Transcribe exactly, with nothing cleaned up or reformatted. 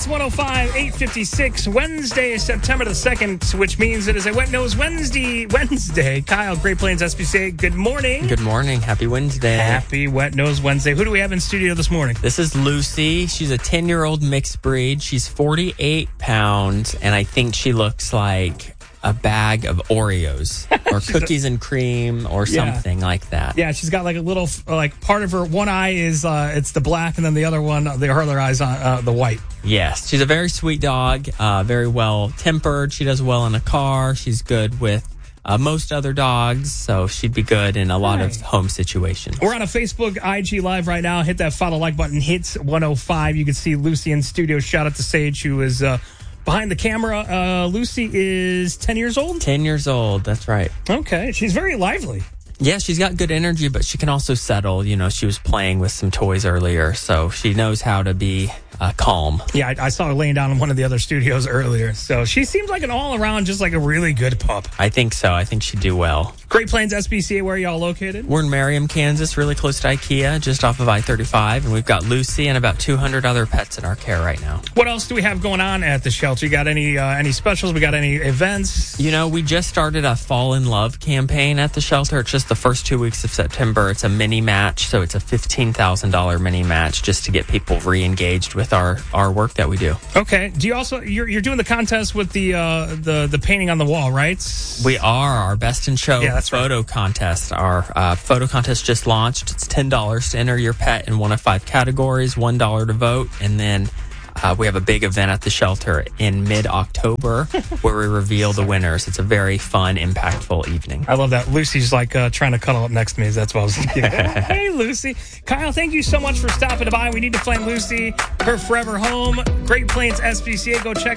Hits one oh five, eight fifty-six, Wednesday, September the second, which means it is a Wet Nose Wednesday. Wednesday. Kyle, Great Plains S P C A, good morning. Good morning. Happy Wednesday. Happy Wet Nose Wednesday. Who do we have in studio this morning? This is Lucy. She's a ten-year-old mixed breed. She's forty-eight pounds, and I think she looks like a bag of Oreos or cookies a, and cream or yeah. something like that. Yeah, she's got like a little, like part of her, one eye is, uh, it's the black, and then the other one, the her other eye's on uh, the white. Yes, she's a very sweet dog, uh, very well-tempered. She does well in a car. She's good with uh, most other dogs, so she'd be good in a lot right. of home situations. We're on a Facebook I G Live right now. Hit that follow like button, Hits one oh five. You can see Lucy in studio. Shout out to Sage, who is uh, behind the camera. Uh, Lucy is ten years old? ten years old, that's right. Okay, she's very lively. Yeah, she's got good energy, but she can also settle. You know, she was playing with some toys earlier, so she knows how to be uh, calm. Yeah, I, I saw her laying down in one of the other studios earlier. So she seems like an all-around, just like a really good pup. I think so. I think she'd do well. Great Plains S P C A, where are y'all located? We're in Merriam, Kansas, really close to IKEA, just off of I thirty-five. And we've got Lucy and about two hundred other pets in our care right now. What else do we have going on at the shelter? You got any uh, any specials? We got any events? You know, we just started a Fall in Love campaign at the shelter. It's just the first two weeks of September. It's a mini match, so it's a fifteen thousand dollars mini match just to get people re-engaged with our, our work that we do. Okay. Do you also, you're, you're doing the contest with the, uh, the the painting on the wall, right? We are. Our Best in Show yeah, photo right. contest. Our uh, photo contest just launched. It's ten dollars to enter your pet in one of five categories, one dollar to vote, and then Uh, we have a big event at the shelter in mid-October where we reveal the winners. It's a very fun, impactful evening. I love that. Lucy's like uh, trying to cuddle up next to me. That's what I was thinking. Hey, Lucy. Kyle, thank you so much for stopping by. We need to find Lucy, her forever home. Great Plains S P C A. Go check